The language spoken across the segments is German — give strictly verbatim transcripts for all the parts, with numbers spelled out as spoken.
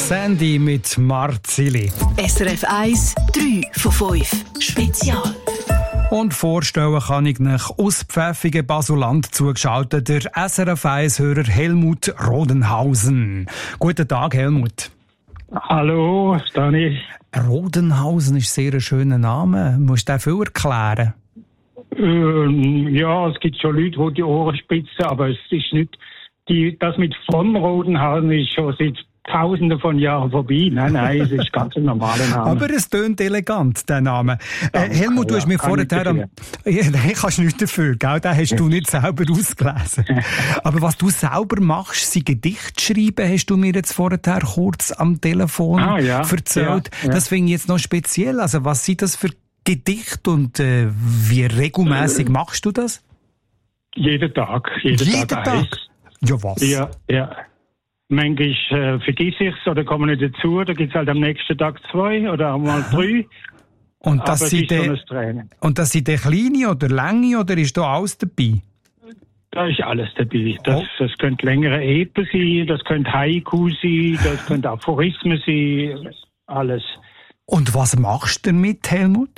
Sandy mit Marzili. S R F eins, drei von fünf. Spezial. Und vorstellen kann ich nach aus Pfäffigen Basuland zugeschaltet der S R F eins-Hörer Helmut Rodenhausen. Guten Tag, Helmut. Hallo, Dani. Rodenhausen ist sehr ein schöner Name. Musst du den viel erklären? Ähm, ja, es gibt schon Leute, die die Ohren spitzen, aber es ist nicht, die, das mit von Rodenhausen ist schon seit Tausenden von Jahren vorbei. Nein, nein, es ist ganz ein normaler Name. Aber es tönt elegant, der Name. Äh, Helmut, du ja, hast mir vorher am... Ja, nein, kannst du nicht dafür, gell? Den hast du nicht selber ausgelesen. Aber was du selber machst, sie Gedicht schreiben, hast du mir jetzt vorher kurz am Telefon ah, ja, erzählt. Ja, ja. Das finde ich jetzt noch speziell. Also was sind das für Gedichte und äh, wie regelmäßig äh, machst du das? Jeden Tag. Jeden, jeden Tag? Tag? Ja, was? Ja, ja. Manchmal äh, vergiss ich es oder komme nicht dazu. Da gibt es halt am nächsten Tag zwei oder auch mal drei. Und das, Aber sind es ist de, so ein Training. Und das sind die kleine oder lange oder ist da alles dabei? Da ist alles dabei. Das, oh. das könnte längere Epen sein, das könnte Haiku sein, das könnte Aphorismen sein, alles. Und was machst du damit, Helmut?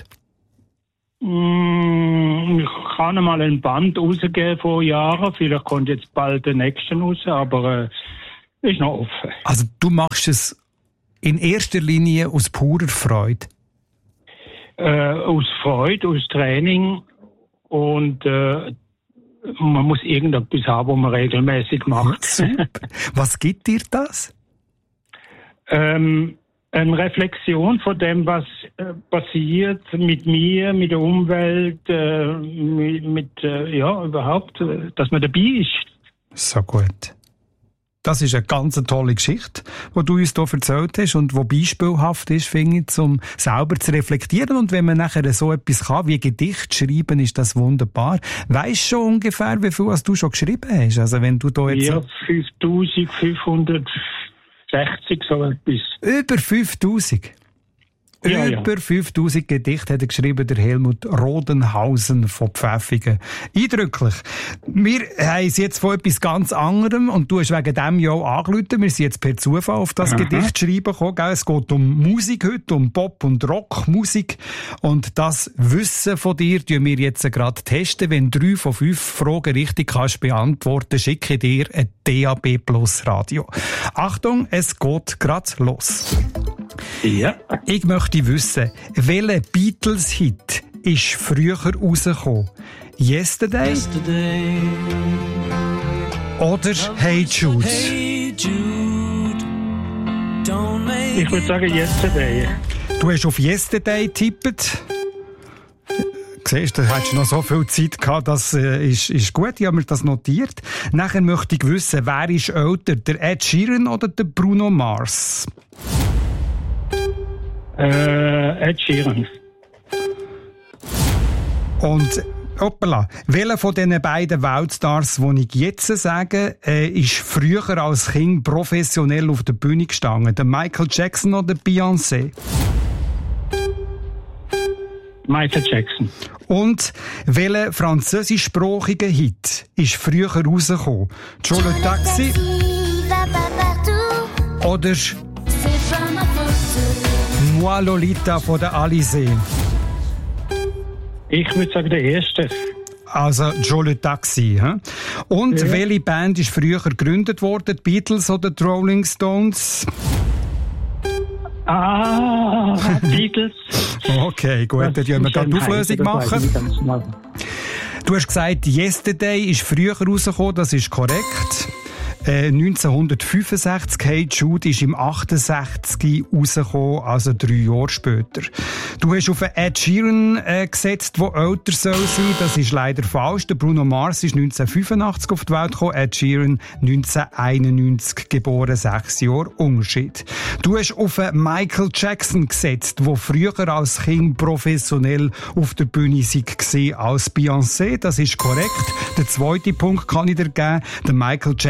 Mm, ich kann mal ein Band rausgeben vor Jahren. Vielleicht kommt jetzt bald der nächste raus, aber äh, ist noch offen. Also du machst es in erster Linie aus purer Freude? Äh, aus Freude, aus Training und äh, man muss irgendetwas haben, was man regelmäßig macht. Super. Was gibt dir das? ähm, Eine Reflexion von dem, was äh, passiert mit mir, mit der Umwelt, äh, mit, mit äh, ja, überhaupt, äh, dass man dabei ist. So gut. Das ist eine ganz tolle Geschichte, die du uns hier erzählt hast und die beispielhaft ist, finde ich, um selber zu reflektieren. Und wenn man nachher so etwas kann, wie Gedicht schreiben, ist das wunderbar. Weisst du schon ungefähr, wie viel du schon geschrieben hast? Also wenn du da jetzt ja, fünftausendfünfhundertsechzig, so etwas. Über fünftausend? Ja, Über ja. fünftausend Gedichte hat er geschrieben, der Helmut Rodenhausen von Pfäffigen. Eindrücklich. Wir haben es jetzt von etwas ganz anderem und du hast wegen dem ja auch angerufen. Wir sind jetzt per Zufall auf das Aha. Gedicht schreiben gekommen. Gell? Es geht um Musik heute, um Pop- und Rockmusik. Und das Wissen von dir tun wir jetzt gerade testen. Wenn drei von fünf Fragen richtig kannst beantworten, schicke ich dir ein D A B Plus Radio. Achtung, es geht gerade los. Ja. Ich möchte wissen, welcher Beatles-Hit ist früher rausgekommen? Yesterday? Yesterday. Oder Hey Jude? Hey Jude, don't make Ich würde sagen, Yesterday. Du hast auf Yesterday getippt. Siehst du, da hättest du noch so viel Zeit gehabt, das äh, ist, ist gut, ich habe mir das notiert. Nachher möchte ich wissen, wer ist älter, der Ed Sheeran oder der Bruno Mars? Äh, Ed Sheeran. Und, hoppala, welcher von diesen beiden Weltstars, die ich jetzt sage, äh, ist früher als Kind professionell auf der Bühne gestanden? Der Michael Jackson oder Beyoncé? Michael Jackson. Und welcher französischsprachige Hit ist früher rausgekommen? Joe le Taxi oder Moi Lolita von der Alizé? Ich würde sagen, der erste. Also Joe le Taxi. He? Und Ja. welche Band ist früher gegründet worden? Die Beatles oder die Rolling Stones? Ah, Beatles. Okay, gut, dann können wir gerade die Auflösung machen. Du hast gesagt, Yesterday ist früher rausgekommen, das ist korrekt. Äh, neunzehnhundertfünfundsechzig, Hey Jude ist im achtundsechzig rausgekommen, also drei Jahre später. Du hast auf Ed Sheeran äh, gesetzt, der älter soll sein. Das ist leider falsch. Der Bruno Mars ist neunzehnhundertfünfundachtzig auf die Welt gekommen, Ed Sheeran neunzehnhunderteinundneunzig geboren, sechs Jahre Unterschied. Du hast auf Michael Jackson gesetzt, der früher als Kind professionell auf der Bühne war als Beyoncé. Das ist korrekt. Der zweite Punkt kann ich dir geben. Der Michael Jackson ist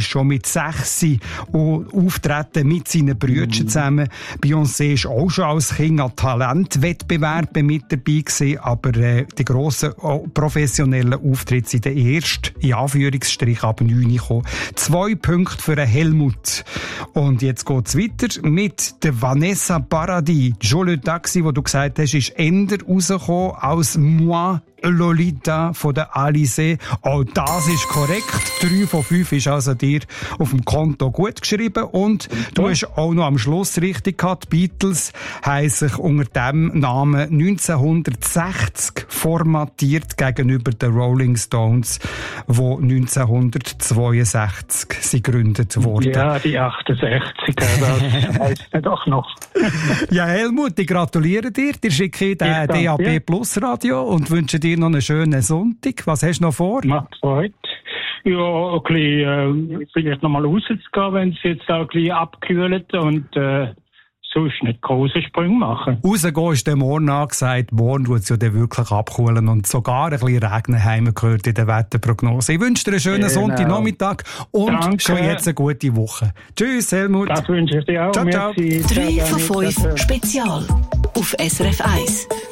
ist schon mit sechs auftreten mit seinen Brüdern mhm. zusammen. Beyoncé ist auch schon als Kind an Talentwettbewerben mit dabei gewesen, aber äh, die grossen oh, professionellen Auftritte sind der erste, in Anführungsstrich, ab neun gekommen. Zwei Punkte für den Helmut. Und jetzt geht's weiter mit der Vanessa Paradis. Jo le Taxi, wo du gesagt hast, ist Ender rausgekommen als Moi Lolita von der Alizé. Auch das ist korrekt. Drei von fünf ist also dir auf dem Konto gut geschrieben. Und du hast auch noch am Schluss richtig gehabt. Die Beatles haben sich unter dem Namen neunzehnhundertsechzig formatiert gegenüber den Rolling Stones, die neunzehnhundertzweiundsechzig sind gegründet wurden. Ja, die achtundsechziger, das heisst ja doch noch. Ja, Helmut, ich gratuliere dir. Dir schicke ich den D A B Plus Radio und wünsche dir noch einen schönen Sonntag. Was hast du noch vor? Macht Freude. Ja, ein bisschen, äh, vielleicht noch mal rauszugehen, wenn es jetzt auch ein bisschen abkühlt und äh, sonst nicht große Sprünge machen. Rausgehen ist der morgen angesagt. Morgen wird es ja dann wirklich abkühlen und sogar ein bisschen regnen, haben wir gehört in der Wetterprognose. Ich wünsche dir einen schönen genau. Sonntagnachmittag und Danke. Schon jetzt eine gute Woche. Tschüss, Helmut. Das wünsche ich dir auch. Ciao, ciao. drei von fünf Spezial auf S R F eins.